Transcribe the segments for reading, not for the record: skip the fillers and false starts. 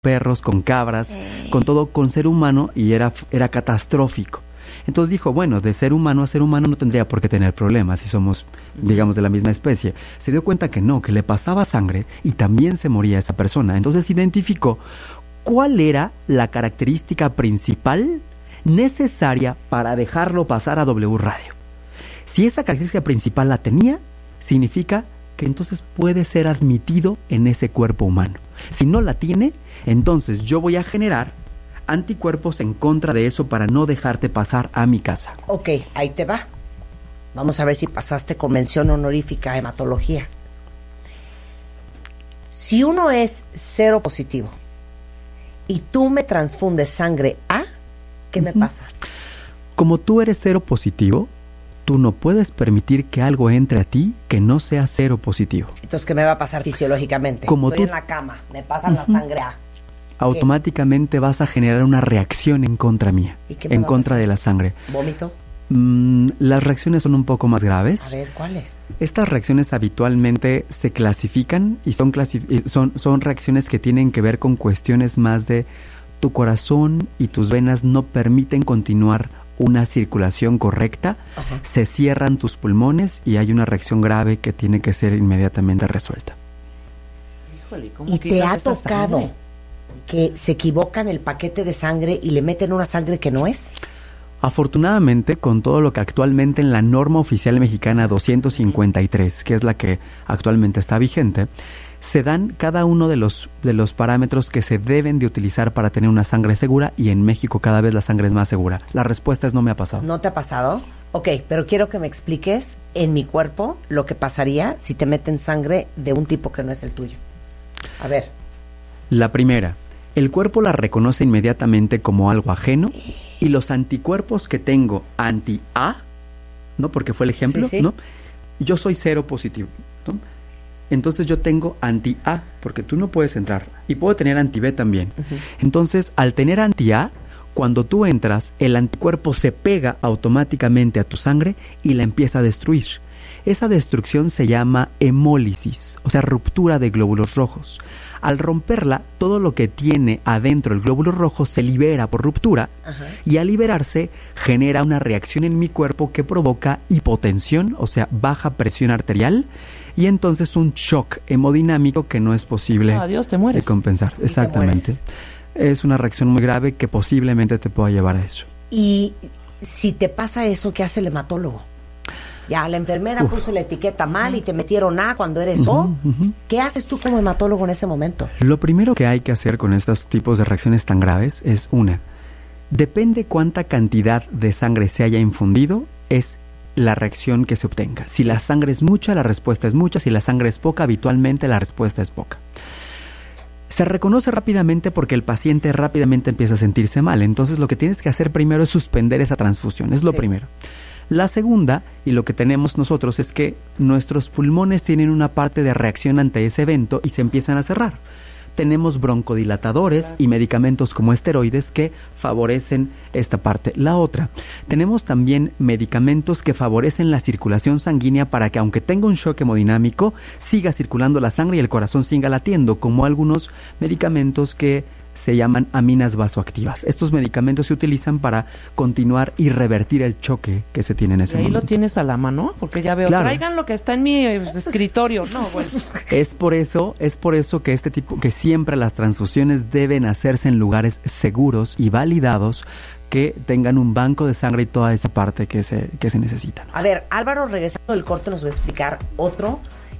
perros, con cabras, con todo, con ser humano, y era catastrófico. Entonces dijo, bueno, de ser humano a ser humano no tendría por qué tener problemas si somos, digamos, de la misma especie. Se dio cuenta que no, que le pasaba sangre y también se moría esa persona. Entonces identificó cuál era la característica principal necesaria para dejarlo pasar a W Radio. Si esa característica principal la tenía, significa que entonces puede ser admitido en ese cuerpo humano. Si no la tiene, entonces yo voy a generar anticuerpos en contra de eso para no dejarte pasar a mi casa. Ok, ahí te va. Vamos a ver si pasaste con mención honorífica a hematología. Si uno es cero positivo y tú me transfundes sangre A, ¿qué me pasa? Como tú eres cero positivo, tú no puedes permitir que algo entre a ti que no sea cero positivo. Entonces, ¿qué me va a pasar fisiológicamente? Como estoy tú en la cama, me pasan la sangre A. Automáticamente vas a generar una reacción en contra mía, en contra de la sangre. ¿Vómito? Las reacciones son un poco más graves. A ver, ¿cuáles? Estas reacciones habitualmente se clasifican y son reacciones que tienen que ver con cuestiones más de tu corazón y tus venas no permiten continuar una circulación correcta. Ajá. Se cierran tus pulmones y hay una reacción grave que tiene que ser inmediatamente resuelta. Híjole, ¿y te ha tocado que se equivocan el paquete de sangre y le meten una sangre que no es? Afortunadamente, con todo lo que actualmente en la norma oficial mexicana 253, que es la que actualmente está vigente, se dan cada uno de los parámetros que se deben de utilizar para tener una sangre segura, y en México cada vez la sangre es más segura. La respuesta es no me ha pasado. ¿No te ha pasado? Ok, pero quiero que me expliques en mi cuerpo lo que pasaría si te meten sangre de un tipo que no es el tuyo. A ver. La primera, el cuerpo la reconoce inmediatamente como algo ajeno, y los anticuerpos que tengo anti-A, ¿no? Porque fue el ejemplo, sí, sí. ¿No? Yo soy cero positivo, ¿no? Entonces yo tengo anti-A, porque tú no puedes entrar, y puedo tener anti-B también. Uh-huh. Entonces, al tener anti-A, cuando tú entras, el anticuerpo se pega automáticamente a tu sangre y la empieza a destruir. Esa destrucción se llama hemólisis, o sea, ruptura de glóbulos rojos. Al romperla, todo lo que tiene adentro el glóbulo rojo se libera por ruptura. Ajá. Y al liberarse genera una reacción en mi cuerpo que provoca hipotensión, o sea, baja presión arterial, y entonces un shock hemodinámico que no es posible de compensar. Exactamente. Es una reacción muy grave que posiblemente te pueda llevar a eso. Y si te pasa eso, ¿qué hace el hematólogo? Ya, la enfermera puso la etiqueta mal y te metieron A cuando eres O. ¿Qué haces tú como hematólogo en ese momento? Lo primero que hay que hacer con estos tipos de reacciones tan graves es depende cuánta cantidad de sangre se haya infundido, es la reacción que se obtenga. Si la sangre es mucha, la respuesta es mucha. Si la sangre es poca, habitualmente la respuesta es poca. Se reconoce rápidamente porque el paciente rápidamente empieza a sentirse mal. Entonces lo que tienes que hacer primero es suspender esa transfusión. Es lo primero. La segunda, y lo que tenemos nosotros, es que nuestros pulmones tienen una parte de reacción ante ese evento y se empiezan a cerrar. Tenemos broncodilatadores y medicamentos como esteroides que favorecen esta parte. La otra, tenemos también medicamentos que favorecen la circulación sanguínea para que, aunque tenga un shock hemodinámico, siga circulando la sangre y el corazón siga latiendo, como algunos medicamentos que se llaman aminas vasoactivas. Estos medicamentos se utilizan para continuar y revertir el choque que se tiene en ese momento. ¿Y ahí lo tienes a la mano? Porque ya veo, claro. Traigan lo que está en mi escritorio. No, bueno. Es por eso que que siempre las transfusiones deben hacerse en lugares seguros y validados, que tengan un banco de sangre y toda esa parte que se necesita. A ver, Álvaro, regresando del corte, nos va a explicar otro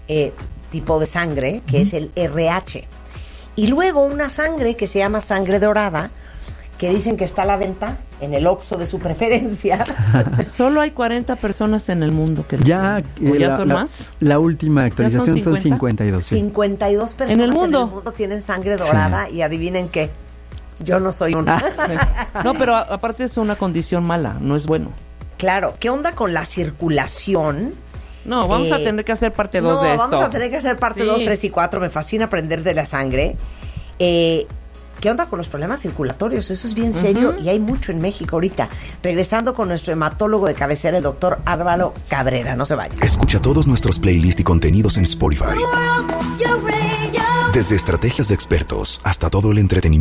tipo de sangre, que es el RH. Y luego una sangre que se llama sangre dorada, que dicen que está a la venta en el Oxxo de su preferencia. Solo hay 40 personas en el mundo que ya son más. La última actualización son 52. Sí. 52 personas en el mundo tienen sangre dorada, sí. Y adivinen qué, yo no soy una. No, pero aparte es una condición mala, no es bueno. Claro, ¿qué onda con la circulación? No, vamos a tener que hacer parte 2 de esto. Vamos a tener que hacer parte 2, 3 y 4. Me fascina aprender de la sangre. ¿Qué onda con los problemas circulatorios? Eso es bien serio y hay mucho en México ahorita. Regresando con nuestro hematólogo de cabecera, el doctor Álvaro Cabrera. No se vayan. Escucha todos nuestros playlists y contenidos en Spotify. Desde estrategias de expertos hasta todo el entretenimiento